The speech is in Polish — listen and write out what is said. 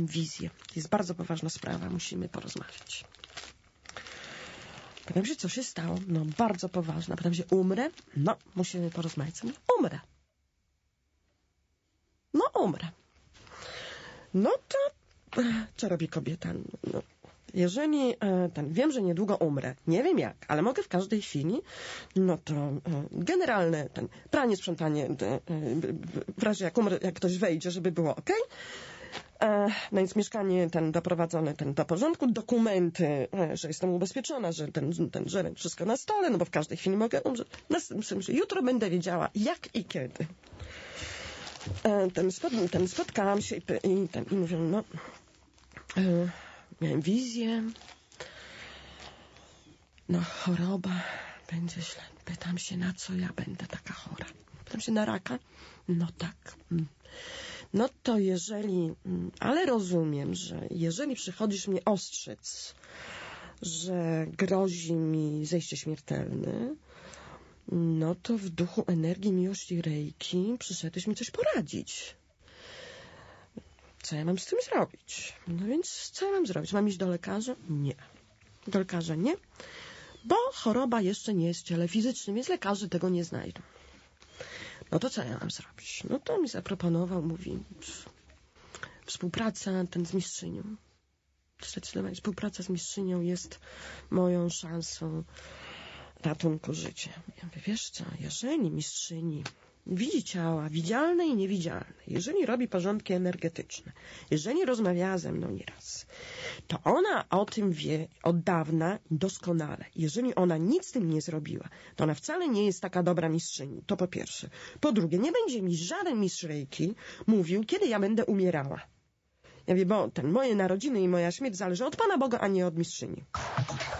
wizję. Jest bardzo poważna sprawa, musimy porozmawiać. Pytam się, co się stało? No, bardzo poważna. Pytam się, umrę? No, musimy porozmawiać. Umrę. No, umrę. No to, co robi kobieta? No, jeżeli wiem, że niedługo umrę, nie wiem jak, ale mogę w każdej chwili, no to generalne pranie, sprzątanie, w razie jak umrę, jak ktoś wejdzie, żeby było okej. No więc mieszkanie doprowadzone do porządku, dokumenty, że jestem ubezpieczona, że że wszystko na stole, no bo w każdej chwili mogę umrzeć. Jutro będę wiedziała jak i kiedy. Spotkałam się i mówię, no miałem wizję, no choroba, będzie źle. Pytam się, na co ja będę taka chora? Pytam się, na raka? No tak. No to jeżeli, ale rozumiem, że jeżeli przychodzisz mnie ostrzec, że grozi mi zejście śmiertelne, no to w duchu energii, miłości, Reiki przyszedłeś mi coś poradzić. Co ja mam z tym zrobić? No więc co ja mam zrobić? Mam iść do lekarza? Nie. Do lekarza nie, bo choroba jeszcze nie jest w ciele fizycznym, więc lekarze tego nie znajdą. No to co ja mam zrobić? No to mi zaproponował, mówi, współpraca z mistrzynią. Zdecydowanie współpraca z mistrzynią jest moją szansą ratunku życia. Ja mówię, wiesz co, jeżeli mistrzyni widzi ciała widzialne i niewidzialne, jeżeli robi porządki energetyczne, jeżeli rozmawiała ze mną nieraz, to ona o tym wie od dawna doskonale. Jeżeli ona nic z tym nie zrobiła, to ona wcale nie jest taka dobra mistrzyni. To po pierwsze. Po drugie, nie będzie mi żaden mistrz Reiki mówił, kiedy ja będę umierała. Ja wiem, bo moje narodziny i moja śmierć zależy od Pana Boga, a nie od mistrzyni.